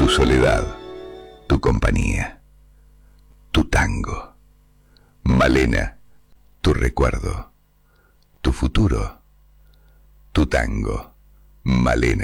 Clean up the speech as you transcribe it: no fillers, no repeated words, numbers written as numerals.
tu soledad, tu compañía, tu tango. Malena, tu recuerdo, tu futuro, tu tango. Malena.